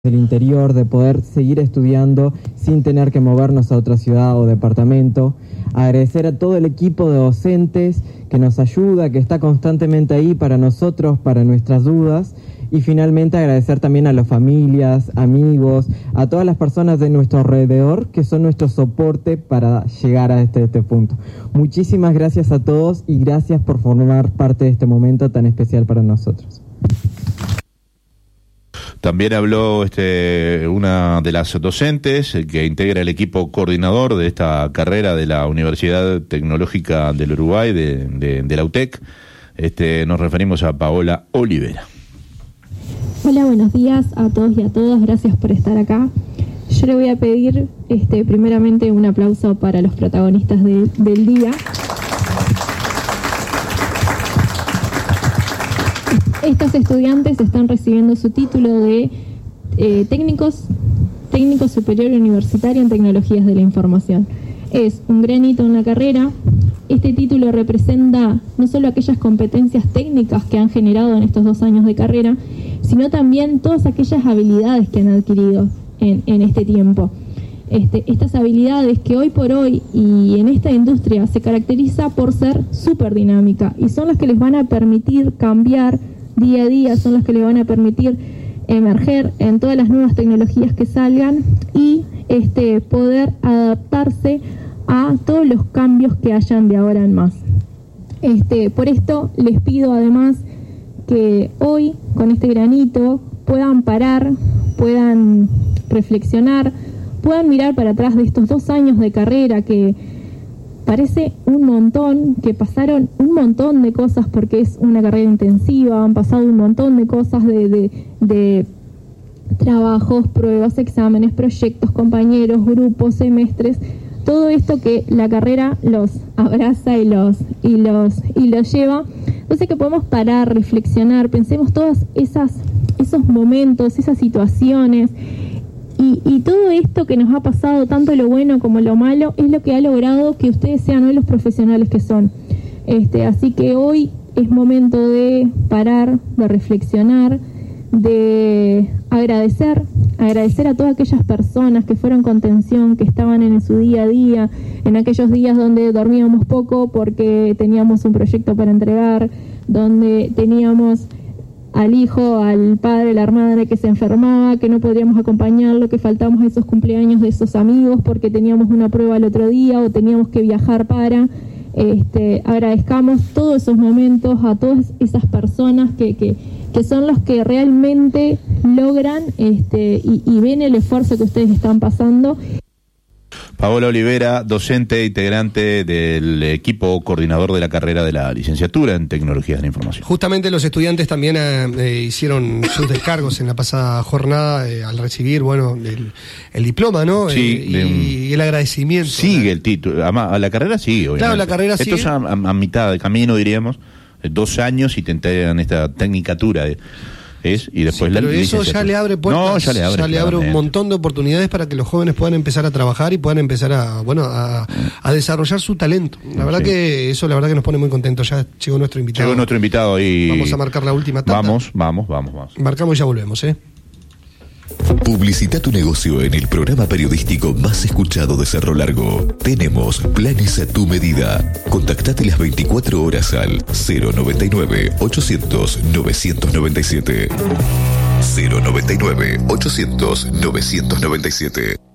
del interior, de poder seguir estudiando sin tener que movernos a otra ciudad o departamento. Agradecer a todo el equipo de docentes que nos ayuda, que está constantemente ahí para nosotros, para nuestras dudas. Y finalmente agradecer también a las familias, amigos, a todas las personas de nuestro alrededor que son nuestro soporte para llegar a este punto. Muchísimas gracias a todos y gracias por formar parte de este momento tan especial para nosotros. También habló una de las docentes que integra el equipo coordinador de esta carrera de la Universidad Tecnológica del Uruguay, de la UTEC. Nos referimos a Paola Olivera. Hola, buenos días a todos y a todas, gracias por estar acá. Yo le voy a pedir primeramente un aplauso para los protagonistas del día. Estos estudiantes están recibiendo su título de técnico superior universitario en tecnologías de la información. Es un gran hito en la carrera. Este título representa no solo aquellas competencias técnicas que han generado en estos 2 años de carrera, sino también todas aquellas habilidades que han adquirido en este tiempo. Estas habilidades que hoy por hoy y en esta industria se caracteriza por ser súper dinámica y son las que les van a permitir cambiar día a día, son las que les van a permitir emerger en todas las nuevas tecnologías que salgan y poder adaptarse a todos los cambios que hayan de ahora en más. Por esto les pido además que hoy con este granito puedan parar, puedan reflexionar, puedan mirar para atrás de estos 2 años de carrera que parece un montón, que pasaron un montón de cosas porque es una carrera intensiva, han pasado un montón de cosas de trabajos, pruebas, exámenes, proyectos, compañeros, grupos, semestres, todo esto que la carrera los abraza y los lleva. Entonces que podemos parar, reflexionar, pensemos todos esos momentos, esas situaciones. Y todo esto que nos ha pasado, tanto lo bueno como lo malo, es lo que ha logrado que ustedes sean hoy los profesionales que son. Así que hoy es momento de parar, de reflexionar, de agradecer a todas aquellas personas que fueron contención, que estaban en su día a día, en aquellos días donde dormíamos poco porque teníamos un proyecto para entregar, donde teníamos al hijo, al padre, la madre que se enfermaba, que no podríamos acompañarlo, que faltábamos a esos cumpleaños de esos amigos porque teníamos una prueba el otro día o teníamos que viajar para. Agradezcamos todos esos momentos a todas esas personas que son los que realmente logran y ven el esfuerzo que ustedes están pasando. Paola Olivera, docente e integrante del equipo coordinador de la carrera de la licenciatura en Tecnologías de la Información. Justamente los estudiantes también hicieron sus descargos en la pasada jornada al recibir, el diploma, ¿no? Sí, y el agradecimiento. Sigue el título, a la carrera sigue, obviamente. Claro, la carrera sigue. Esto es a mitad de camino, diríamos, 2 años y te entregan esta tecnicatura y después pero eso ya le abre puertas, ya le abre un montón de oportunidades para que los jóvenes puedan empezar a trabajar y puedan empezar a desarrollar su talento. La verdad que eso nos pone muy contentos. Ya llegó nuestro invitado. Y vamos a marcar la última tanda. Vamos. Marcamos y ya volvemos, Publicita tu negocio en el programa periodístico más escuchado de Cerro Largo. Tenemos planes a tu medida. Contactate las 24 horas al 099 800 997. 099 800 997.